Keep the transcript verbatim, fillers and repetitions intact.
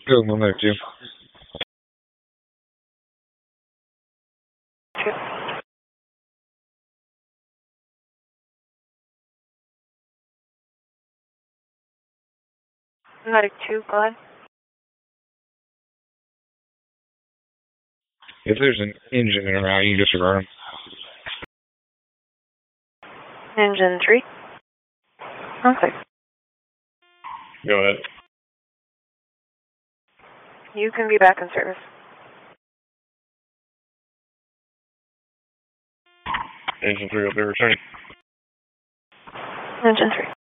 Go, one there, two. Medic two, go ahead. If there's an engine in around, you can disregard them. Engine three. Okay. Go ahead. You can be back in service. Engine three will be returning. Engine three.